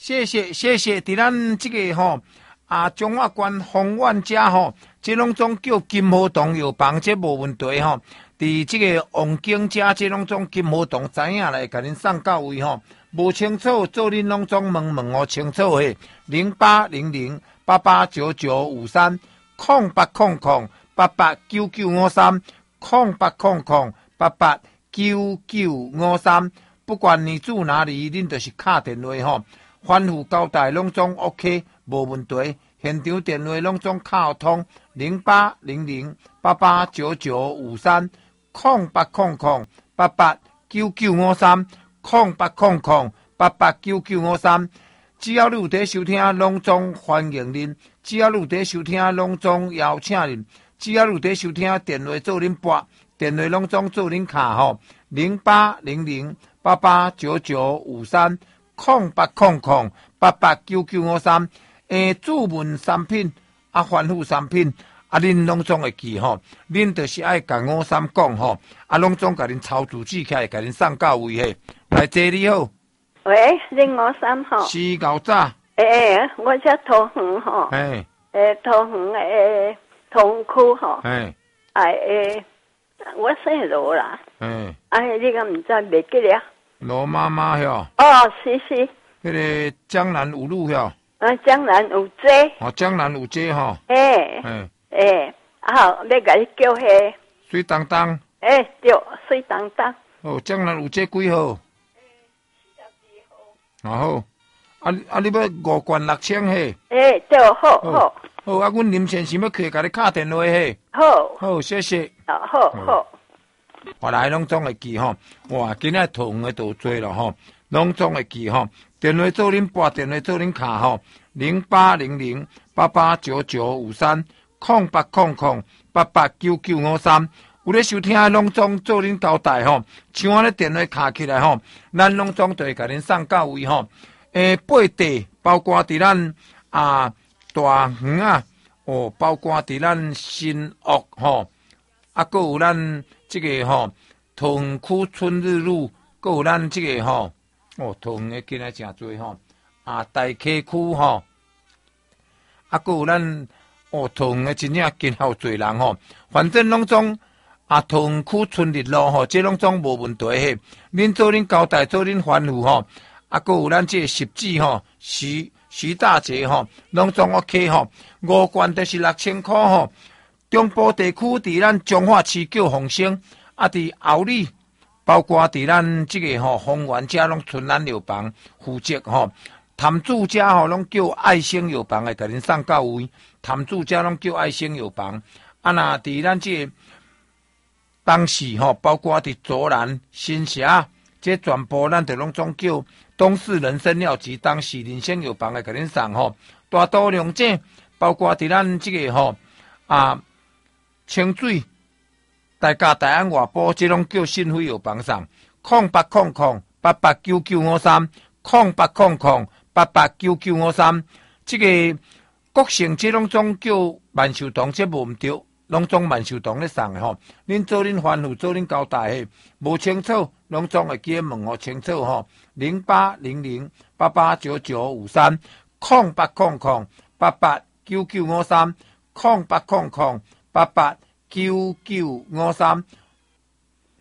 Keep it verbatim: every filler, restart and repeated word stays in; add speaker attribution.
Speaker 1: 谢谢谢谢，伫咱这个吼、哦、啊中华关丰苑家吼，这拢总叫金河洞药房，这无问题吼。伫这个王景家，这拢总金河洞知影来，甲恁送到位吼。无清楚，做恁拢总问问哦清楚嘿。零八零零八八九九五三，空八空空八八九九五三，空八空空八八九九五三。不管你住哪里，恁就是敲电话吼。反复交代拢总 OK， 无问题。现场电话拢总敲通零八零零八八九九五三，空八空空八八九九五三，空八空空八八九九五三。只要你有在收听，拢总欢迎恁；只要你有在收听，拢总邀请恁；只要你有在收听，电话做恁拨，电话拢总做恁卡吼零八零零八八九九五三。空八空空八八九九五三，诶，主文产品啊，反复产品啊，恁拢总会记吼，恁就是爱甲五三讲吼，啊，拢总甲恁抄注记起来，甲恁送到位嘿。来，姐你好，
Speaker 2: 喂，零五三号，
Speaker 1: 是牛早，
Speaker 2: 诶、欸，我叫桃园吼，
Speaker 1: 诶，
Speaker 2: 诶，桃园诶，桃园区吼，
Speaker 1: 诶，
Speaker 2: 哎诶，我姓罗啦，
Speaker 1: 诶，
Speaker 2: 哎，你敢毋知袂记了？
Speaker 1: 罗妈妈哟，
Speaker 2: 哦，是是，
Speaker 1: 迄个江南五路哟，
Speaker 2: 啊，江南有街，
Speaker 1: 哦，江南有街吼，
Speaker 2: 诶，
Speaker 1: 诶，
Speaker 2: 诶，啊，要甲你叫迄，
Speaker 1: 水当当，
Speaker 2: 诶，对，水当当，
Speaker 1: 哦，江南有街几号？啊好，啊啊！你要五罐六千嘿？
Speaker 2: 诶，对，好好
Speaker 1: 好啊！阮林先生要去甲你敲电话嘿。
Speaker 2: 好，
Speaker 1: 好，谢谢。
Speaker 2: 啊，好好。
Speaker 1: 原来拢总会记吼，哇！今仔桃园的都多了吼，拢总会记吼。电话做恁拨，电话做恁卡吼，零八零零八八九九五三，空八空空八八九九五三。有咧收听的拢总做恁交代吼，像我咧电话卡起来吼，咱拢总就会甲恁送到位吼。诶，八地包括伫咱啊大园啊，哦，包括伫咱新屋吼，啊，搁有咱即个吼桃园区春日路，搁有咱即个吼，哦，桃园的今仔真多吼，啊，大溪区吼，啊，搁有咱哦桃园的真正真好侪人吼，反正拢总。啊，桃园区春日路吼，这拢总无问题嘿。恁做恁交代，做恁吩咐吼，啊，搁有咱这十指吼，徐徐大姐吼，拢总 OK 吼。五罐就是六千块吼。中部地区伫咱彰化市叫红星，啊，伫后里，包括伫咱这个吼丰原家拢春兰药房负责吼。潭子家吼拢叫爱心药房来甲恁送到位，潭子家拢叫爱心药房。啊，那伫咱这个当时吼，包括伫卓兰、新霞，这全部咱就拢总叫东市人参药及当时人参药房来甲恁送吼。大都两者，包括伫咱这个吼啊清水、大家大安外埔，这拢叫新辉药房送。空八空空八八九九五三，空八空空八八九九五三。这个国姓这拢总叫万寿堂，这无毋对。拢总万寿堂咧送的吼，恁做恁吩咐，做恁交代嘿，无清楚，拢总会记问我清楚吼。零八零零八八九九五三，空八空空八八九九五三，空八空空八八九九五三。